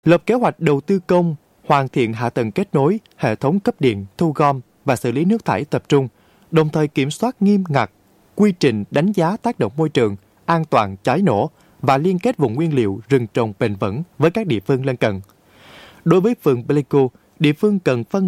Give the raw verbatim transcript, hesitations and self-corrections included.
lập kế hoạch đầu tư công, hoàn thiện hạ tầng kết nối, hệ thống cấp điện, thu gom và xử lý nước thải tập trung, đồng thời kiểm soát nghiêm ngặt quy trình đánh giá tác động môi trường, an toàn cháy nổ và liên kết vùng nguyên liệu rừng trồng bền vững với các địa phương lân cận. Đối với phường Pleiku, địa phương cần phân